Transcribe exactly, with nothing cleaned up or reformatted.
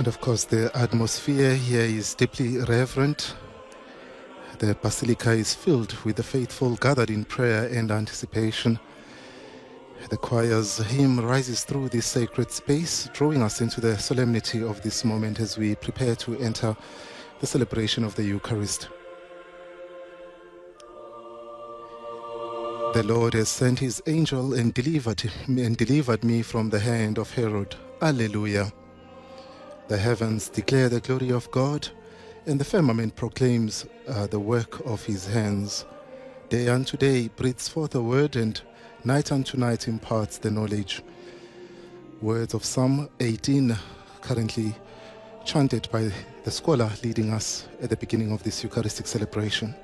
And of course, the atmosphere here is deeply reverent. The Basilica is filled with the faithful gathered in prayer and anticipation. The choir's hymn rises through this sacred space, drawing us into the solemnity of this moment as we prepare to enter the celebration of the Eucharist. The Lord has sent his angel and delivered, and delivered me from the hand of Herod. Alleluia. The heavens declare the glory of God, and the firmament proclaims uh, the work of his hands. Day unto day breathes forth a word, and night unto night imparts the knowledge. Words of Psalm eighteen, currently chanted by the scholar leading us at the beginning of this Eucharistic celebration.